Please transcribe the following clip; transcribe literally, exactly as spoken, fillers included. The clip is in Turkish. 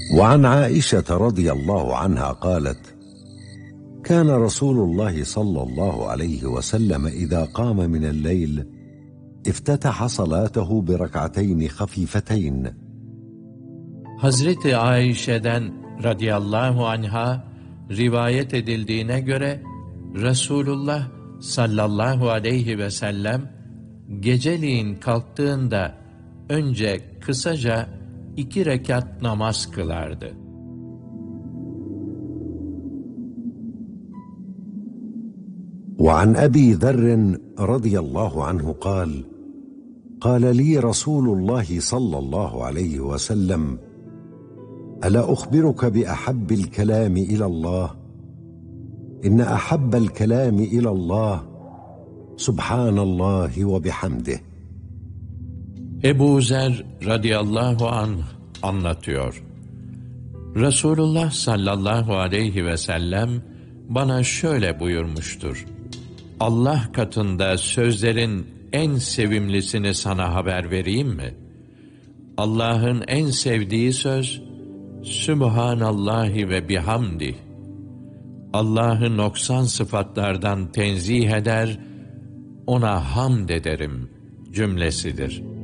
وعن عائشة رضي الله عنها قالت: كان رسول الله صلى الله عليه وسلم إذا قام من الليل افتتح صلاته بركعتين خفيفتين. Hazreti Ayşe'den radıyallahu anha rivayet edildiğine göre Resulullah sallallahu aleyhi ve sellem geceliğin kalktığında önce kısaca iki rekat namaz kılardı. وعن أبي ذر رضي الله عنه قال: قال لي رسول الله صلى الله عليه وسلم: ألا أخبرك بأحب الكلام إلى الله؟ إن أحب الكلام إلى الله سبحان الله وبحمده. Ebu Zer radıyallahu anh anlatıyor. Resulullah sallallahu aleyhi ve sellem bana şöyle buyurmuştur: Allah katında sözlerin en sevimlisini sana haber vereyim mi? Allah'ın en sevdiği söz Sübhanallahi ve bihamdih. Allah'ı noksan sıfatlardan tenzih eder, ona hamd ederim cümlesidir.